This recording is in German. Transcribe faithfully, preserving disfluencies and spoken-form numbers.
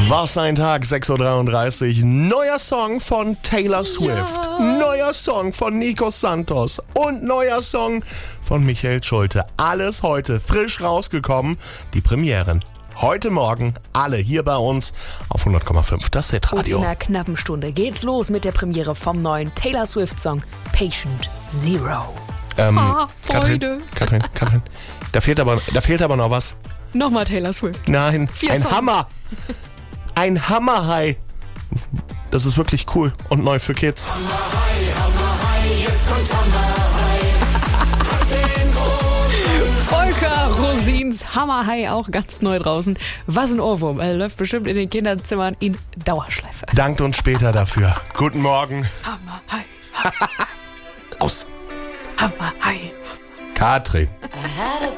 Was ein Tag, sechs Uhr dreiunddreißig. Neuer Song von Taylor Swift. Ja. Neuer Song von Nico Santos. Und neuer Song von Michael Schulte. Alles heute frisch rausgekommen. Die Premieren. Heute Morgen alle hier bei uns auf hundert Komma fünf, das Hitradio. Und in einer knappen Stunde geht's los mit der Premiere vom neuen Taylor Swift-Song Patient Zero. Ähm, ah, Freude. Katrin, Katrin, Katrin. Da fehlt aber, da fehlt aber noch was. Nochmal Taylor Swift. Nein, Vier ein Songs. Hammer. Ein Hammerhai. Das ist wirklich cool und neu für Kids. Hammerhai, Hammerhai, jetzt kommt Hammerhai. Volker Rosins Hammerhai auch ganz neu draußen. Was ein Ohrwurm. Er läuft bestimmt in den Kinderzimmern in Dauerschleife. Dankt uns später dafür. Guten Morgen. Hammerhai. Aus. Hammerhai. Katrin.